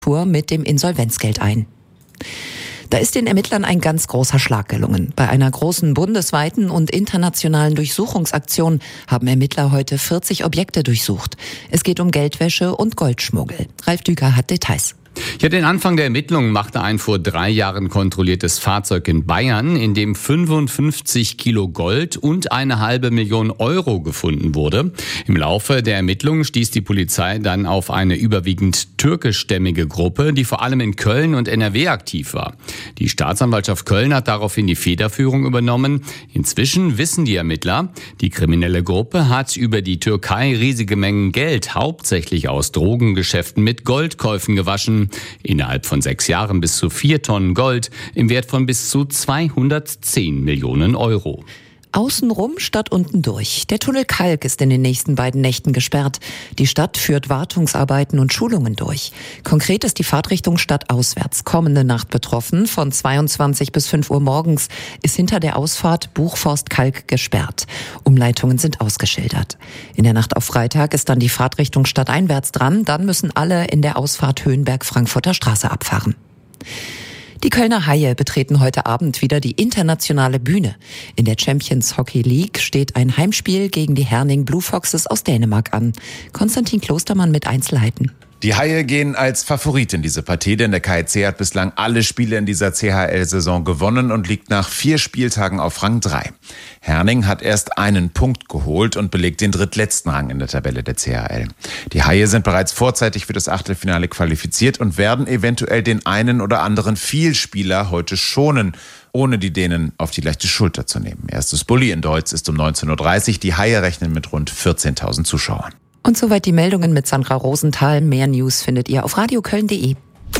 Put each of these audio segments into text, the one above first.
mit dem Insolvenzgeld ein. Da ist den Ermittlern ein ganz großer Schlag gelungen. Bei einer großen bundesweiten und internationalen Durchsuchungsaktion haben Ermittler heute 40 Objekte durchsucht. Es geht um Geldwäsche und Goldschmuggel. Ralf Düker hat Details. Ja, den Anfang der Ermittlungen machte ein vor 3 Jahren kontrolliertes Fahrzeug in Bayern, in dem 55 Kilo Gold und 500.000 Euro gefunden wurde. Im Laufe der Ermittlungen stieß die Polizei dann auf eine überwiegend türkischstämmige Gruppe, die vor allem in Köln und NRW aktiv war. Die Staatsanwaltschaft Köln hat daraufhin die Federführung übernommen. Inzwischen wissen die Ermittler, die kriminelle Gruppe hat über die Türkei riesige Mengen Geld, hauptsächlich aus Drogengeschäften mit Goldkäufen gewaschen. Innerhalb von 6 Jahren bis zu 4 Tonnen Gold im Wert von bis zu 210 Millionen Euro. Außenrum statt unten durch. Der Tunnel Kalk ist in den nächsten beiden Nächten gesperrt. Die Stadt führt Wartungsarbeiten und Schulungen durch. Konkret ist die Fahrtrichtung stadtauswärts kommende Nacht betroffen. Von 22 bis 5 Uhr morgens ist hinter der Ausfahrt Buchforst-Kalk gesperrt. Umleitungen sind ausgeschildert. In der Nacht auf Freitag ist dann die Fahrtrichtung stadteinwärts dran. Dann müssen alle in der Ausfahrt Höhenberg-Frankfurter Straße abfahren. Die Kölner Haie betreten heute Abend wieder die internationale Bühne. In der Champions Hockey League steht ein Heimspiel gegen die Herning Blue Foxes aus Dänemark an. Konstantin Klostermann mit Einzelheiten. Die Haie gehen als Favorit in diese Partie, denn der KIC hat bislang alle Spiele in dieser CHL-Saison gewonnen und liegt nach 4 Spieltagen auf Rang 3. Herning hat erst einen Punkt geholt und belegt den drittletzten Rang in der Tabelle der CHL. Die Haie sind bereits vorzeitig für das Achtelfinale qualifiziert und werden eventuell den einen oder anderen Vielspieler heute schonen, ohne die Dänen auf die leichte Schulter zu nehmen. Erstes Bulli in Deutz ist um 19.30 Uhr. Die Haie rechnen mit rund 14.000 Zuschauern. Und soweit die Meldungen mit Sandra Rosenthal. Mehr News findet ihr auf radioköln.de.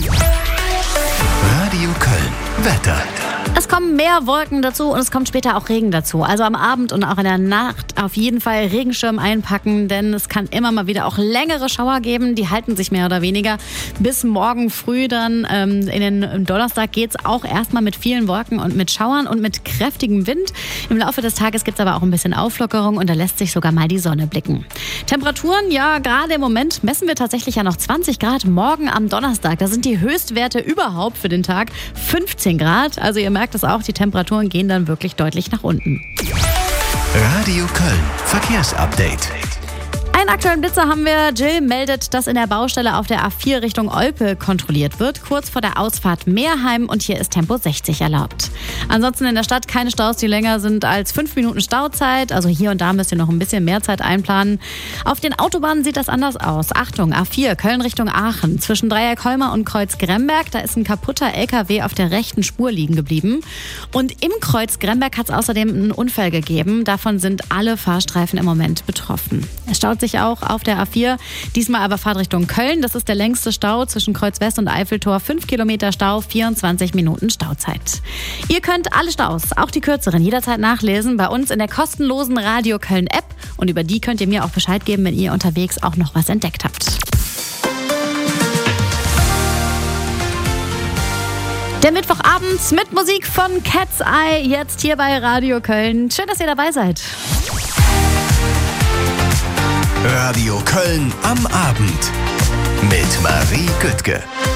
Radio Köln. Wetter. Es kommen mehr Wolken dazu und es kommt später auch Regen dazu. Also am Abend und auch in der Nacht auf jeden Fall Regenschirm einpacken, denn es kann immer mal wieder auch längere Schauer geben. Die halten sich mehr oder weniger bis morgen früh dann. In den Donnerstag geht es auch erstmal mit vielen Wolken und mit Schauern und mit kräftigem Wind. Im Laufe des Tages gibt es aber auch ein bisschen Auflockerung und da lässt sich sogar mal die Sonne blicken. Temperaturen, ja, gerade im Moment messen wir tatsächlich ja noch 20 Grad. Morgen am Donnerstag, da sind die Höchstwerte überhaupt für den Tag 15 Grad. Also ihr merkt es auch, die Temperaturen gehen dann wirklich deutlich nach unten. Radio Köln. Verkehrsupdate. Einen aktuellen Blitzer haben wir. Jill meldet, dass in der Baustelle auf der A4 Richtung Olpe kontrolliert wird, kurz vor der Ausfahrt Meerheim, und hier ist Tempo 60 erlaubt. Ansonsten in der Stadt keine Staus, die länger sind als 5 Minuten Stauzeit. Also hier und da müsst ihr noch ein bisschen mehr Zeit einplanen. Auf den Autobahnen sieht das anders aus. Achtung, A4 Köln Richtung Aachen. Zwischen Dreieck-Holmer und Kreuz-Gremberg, da ist ein kaputter LKW auf der rechten Spur liegen geblieben. Und im Kreuz-Gremberg hat es außerdem einen Unfall gegeben. Davon sind alle Fahrstreifen im Moment betroffen. Es staut sich auch auf der A4. Diesmal aber Fahrtrichtung Köln. Das ist der längste Stau zwischen Kreuz West und Eiffeltor. 5 Kilometer Stau, 24 Minuten Stauzeit. Ihr könnt alle Staus, auch die kürzeren, jederzeit nachlesen bei uns in der kostenlosen Radio Köln App. Und über die könnt ihr mir auch Bescheid geben, wenn ihr unterwegs auch noch was entdeckt habt. Der Mittwochabend mit Musik von Cat's Eye, jetzt hier bei Radio Köln. Schön, dass ihr dabei seid. Radio Köln am Abend mit Marie Güttke.